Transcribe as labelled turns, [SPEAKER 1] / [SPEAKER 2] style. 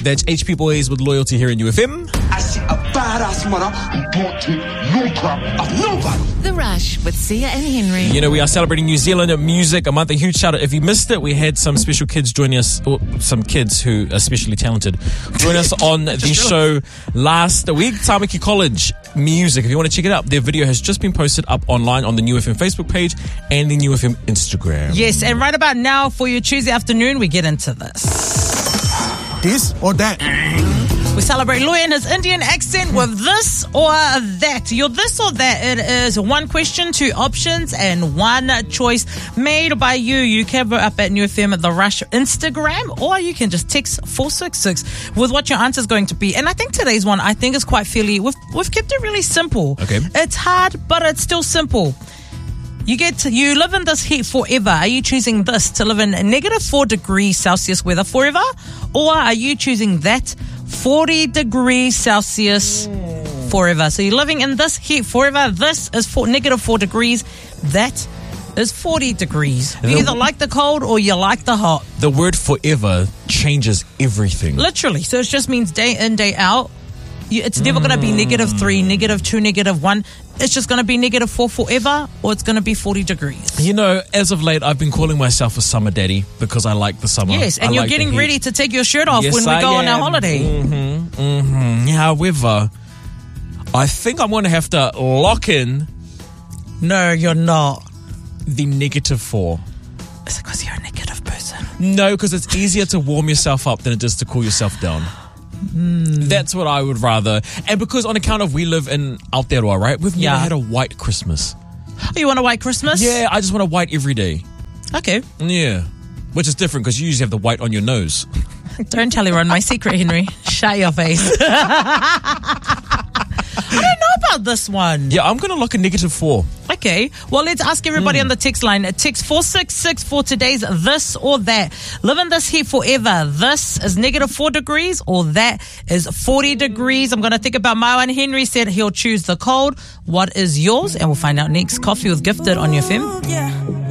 [SPEAKER 1] That's HP Boys with Loyalty here in UFM.
[SPEAKER 2] I see a badass mother who don't take no crap of nobody.
[SPEAKER 3] The Rush with Sia and Henry.
[SPEAKER 1] You know, we are celebrating New Zealand Music Month. A huge shout out. If you missed it, we had some special kids joining us, or some kids who are especially talented, join us on the show last week. Tamaki College Music. If you want to check it out, their video has just been posted up online on the New FM Facebook page and the New FM Instagram.
[SPEAKER 4] Yes, and right about now for your Tuesday afternoon, we get into this.
[SPEAKER 5] This or that?
[SPEAKER 4] We celebrate Louis and his Indian accent with this or that. Your this or that, it is one question, two options, and one choice made by you. You can vote up at New FM at The Rush Instagram, or you can just text 466 with what your answer is going to be. And I think today's one, I think, is quite fairly, we've kept it really simple.
[SPEAKER 1] Okay.
[SPEAKER 4] It's hard, but it's still simple. You live in this heat forever. Are you choosing this, to live in -4 degrees Celsius weather forever? Or are you choosing that, 40 degrees Celsius forever? So you're living in this heat forever. This is -4 degrees. That is 40 degrees. You either like the cold or you like the hot.
[SPEAKER 1] The word forever changes everything.
[SPEAKER 4] Literally. So it just means day in, day out. It's never going to be -3, -2, -1. It's just going to be -4 forever, or it's going to be 40 degrees.
[SPEAKER 1] You know, as of late, I've been calling myself a summer daddy because I like the summer.
[SPEAKER 4] Yes, and you're
[SPEAKER 1] like
[SPEAKER 4] getting ready to take your shirt off when we go on our holiday.
[SPEAKER 1] However, I think I'm going to have to lock in
[SPEAKER 4] No, you're not.
[SPEAKER 1] the -4.
[SPEAKER 4] Is it because you're a negative person?
[SPEAKER 1] No, because it's easier to warm yourself up than it is to cool yourself down. That's what I would rather. And because on account of we live in Aotearoa, right? We've never had a white Christmas.
[SPEAKER 4] Oh, you want a white Christmas?
[SPEAKER 1] Yeah, I just want a white every day.
[SPEAKER 4] Okay.
[SPEAKER 1] Yeah. Which is different because you usually have the white on your nose.
[SPEAKER 4] Don't tell everyone my secret, Henry. Shut your face. I don't know about this one.
[SPEAKER 1] Yeah, I'm going to lock a -4.
[SPEAKER 4] Okay. Well, let's ask everybody on the text line. Text 466 for today's this or that. Live in this heat forever. This is -4 degrees, or that is 40 degrees. I'm going to think about my one. Henry said he'll choose the cold. What is yours? And we'll find out next. Coffee with Gifted on your FM.